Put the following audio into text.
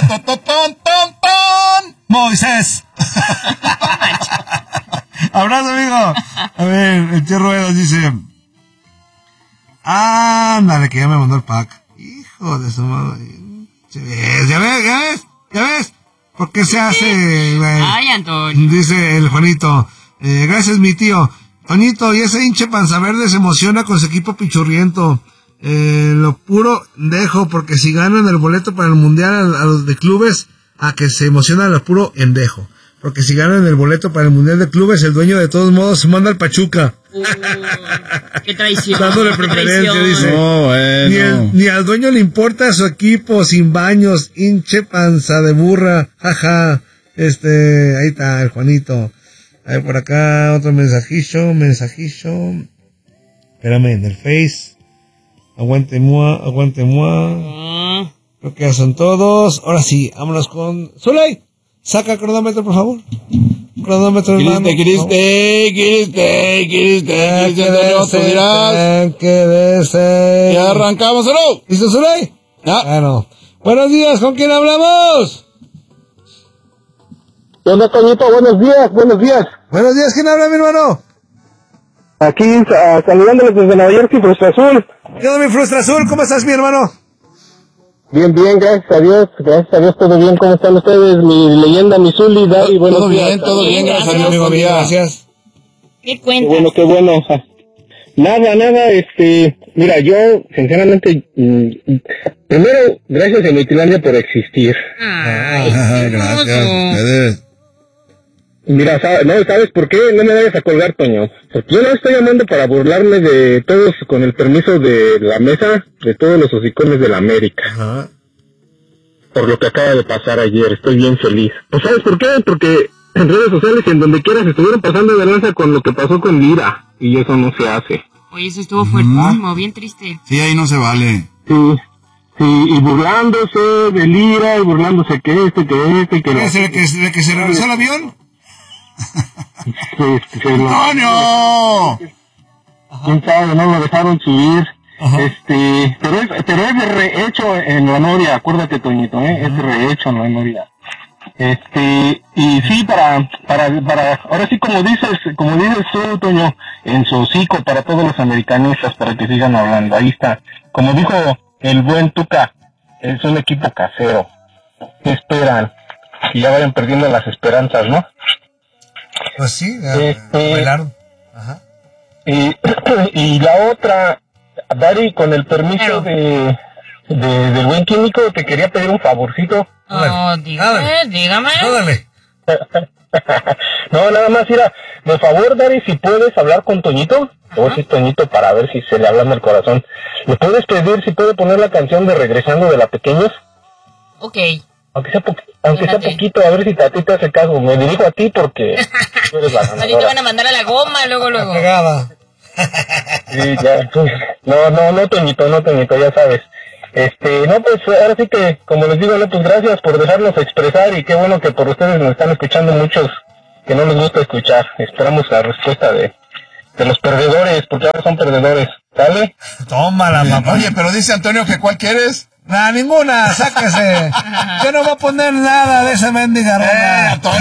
Moisés. Abrazo, amigo. A ver, el tío Ruedas dice... Ándale, que ya me mandó el pack. Hijo de su madre. Ya ves. ¿Por qué se hace, güey? Ay, Antonio. Dice el Juanito. Gracias, mi tío. Toñito, y ese hinche panza verde se emociona con su equipo pichurriento. Lo puro dejo, porque si ganan el boleto para el mundial a los de clubes, a que se emociona lo puro endejo. Porque si ganan el boleto para el mundial de clubes, el dueño de todos modos se manda al Pachuca. Qué traición. Dándole preferencia, dice. No, bueno. Ni al dueño le importa su equipo, sin baños, hinche panza de burra, jaja. Ahí está el Juanito. A ver, por acá, otro mensajillo. Espérame, en el Face. Aguante moi. Creo que ya son todos. Ahora sí, vámonos con... Zuley, saca el cronómetro, por favor. Cronómetro, hermano. Quédese. Ya arrancamos, ¿no? ¿Listo, Zuley? Ya. Bueno. Buenos días, ¿con quién hablamos? ¿Qué onda, Toñito? Buenos días. Buenos días, ¿quién habla, mi hermano? Aquí saludándoles desde Nueva York y Frustra Azul. ¿Qué onda, mi Frustra Azul? ¿Cómo estás, mi hermano? Bien, gracias a Dios, todo bien. ¿Cómo están ustedes? Mi leyenda, mi Zuli, Dari, buenos Todo días. bien, gracias a Dios, amigo mío. Gracias. ¿Qué cuentas? Qué bueno. Nada, mira, yo, sinceramente, primero, gracias a Mitilandia por existir. Gracias. Mira, ¿sabes por qué? No me vayas a colgar, Toño. Porque yo no estoy llamando para burlarme de todos, con el permiso de la mesa, de todos los hocicones de la América. Ajá. Por lo que acaba de pasar ayer, estoy bien feliz. Pues ¿sabes por qué? Porque en redes sociales y en donde quieras estuvieron pasando de lanza con lo que pasó con Lira, y eso no se hace. Oye, eso estuvo fuertísimo, bien triste. Sí, ahí no se vale. Sí, y burlándose de Lira, y burlándose que ¿De que se regresó el avión? ¡Antonio! ¿Quién sabe? No lo dejaron subir. Pero es de rehecho en la noria, acuérdate, Toñito, es de rehecho en la noria. Y sí, para, ahora sí, como dices tú, Toño, en su hocico para todos los americanistas, para que sigan hablando. Ahí está. Como dijo el buen Tuca, es un equipo casero. ¿Qué esperan? Que ya vayan perdiendo las esperanzas, ¿no? Pues sí, bailaron. Ajá. Y la otra, Dari, con el permiso del buen químico, te quería pedir un favorcito. Dígame. Dale. No, nada más, mira, por favor, Dari, si puedes hablar con Toñito, o si Toñito, para ver si se le habla en el corazón, ¿le puedes pedir si puede poner la canción de Regresando de la Pequeños? Ok. Aunque sea poquito, a ver si a ti te hace caso. Me dirijo a ti porque tú eres la ganadora. A ti te van a mandar a la goma luego. Pegada. Sí, ya. No, Toñito, ya sabes. No, pues ahora sí que, como les digo, no, pues gracias por dejarnos expresar, y qué bueno que por ustedes nos están escuchando muchos que no les gusta escuchar. Esperamos la respuesta de los perdedores, porque ahora son perdedores. ¿Sale? Tómala, papá. Oye, pero dice Antonio que ¿cuál quieres? Ninguna, sáquese. Yo no voy a poner nada de esa mendiga rola.